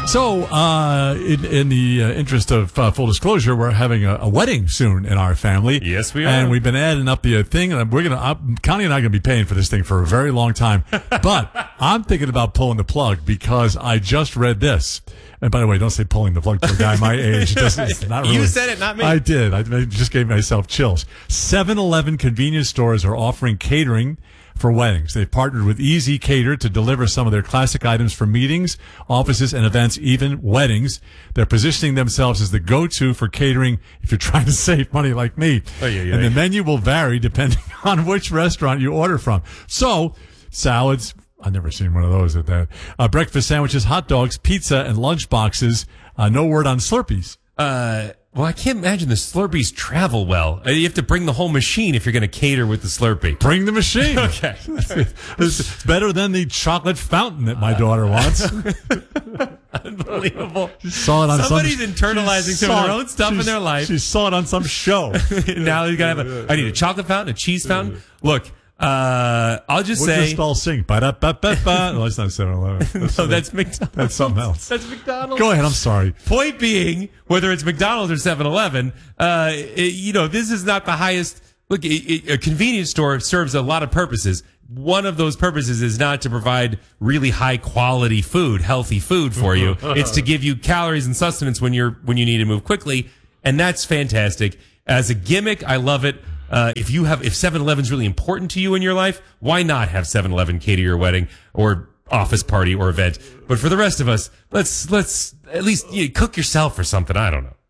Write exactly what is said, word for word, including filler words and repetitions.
So, uh, in, in the uh, interest of uh, full disclosure, we're having a, a wedding soon in our family. Yes, we are. And we've been adding up the uh, thing, and we're gonna, I'm, Connie and I are gonna be paying for this thing for a very long time. But I'm thinking about pulling the plug because I just read this. And by the way, don't say pulling the plug to a guy my age. It doesn't, it's not really. You said it, not me. I did. I, I just gave myself chills. seven eleven convenience stores are offering catering for weddings. They've partnered with Easy Cater to deliver some of their classic items for meetings, offices, and events, even weddings. They're positioning themselves as the go-to for catering if you're trying to save money like me. Oh, yeah, yeah, and the yeah. menu will vary depending on which restaurant you order from. So, salads, I've never seen one of those at that. Uh, breakfast sandwiches, hot dogs, pizza, and lunch boxes. Uh, no word on Slurpees. Uh, well, I can't imagine the Slurpees travel well. Uh, You have to bring the whole machine if you're going to cater with the Slurpee. Bring the machine. Okay. It's better than the chocolate fountain that my daughter wants. Unbelievable. She saw it on Somebody's some, internalizing some of their own stuff in their life. She saw it on some show. Now you got to have a, I need a chocolate fountain, a cheese fountain. Look, uh, I'll just We'll say. just all sing. Ba-da-ba-ba-ba. No, that's not seven eleven. That's, No, that's McDonald's. that's something else. That's McDonald's. Go ahead. I'm sorry. Point being, whether it's McDonald's or seven eleven, uh, it- you know, this is not the highest. Look, it, it, a convenience store serves a lot of purposes. One of those purposes is not to provide really high quality food, healthy food for you. It's to give you calories and sustenance when you're when you need to move quickly, and that's fantastic. As a gimmick, I love it. Uh, if you have, if seven eleven is really important to you in your life, why not have seven eleven cater your wedding or office party or event? But for the rest of us, let's let's at least you know, cook yourself or something. I don't know.